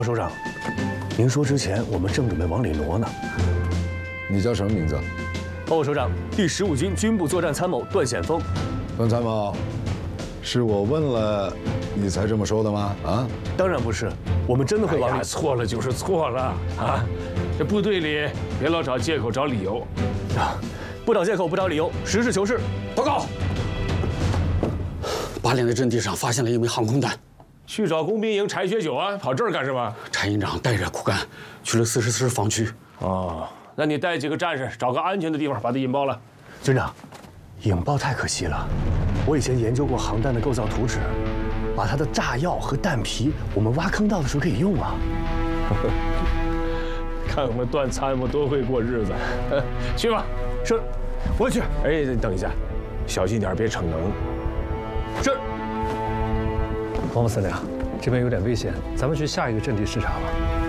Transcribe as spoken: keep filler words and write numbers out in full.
首长，您说之前我们正准备往里挪呢。 你叫什么名字？ 报告首长，第十五军军部作战参谋段显峰。 段参谋，是我问了你才这么说的吗？啊？ 当然不是，我们真的会往里。 哎、错了就是错了啊！这部队里别老找借口找理由。 啊，不找借口，不找理由，实事求是。 报告，八连的阵地上发现了一枚航空弹。 去找工兵营柴学久啊，跑这儿干什么？ 柴营长带着苦干去了四十四师防区。 哦，那你带几个战士，找个安全的地方把它引爆了。 军长，引爆太可惜了。我以前研究过航弹的构造图纸，把它的炸药和弹皮，我们挖坑道的时候可以用啊。 看我们段参谋多会过日子，去吧。 是，我也去。 哎，等一下，小心点，别逞能。是。 王副司令，这边有点危险，咱们去下一个阵地视察吧。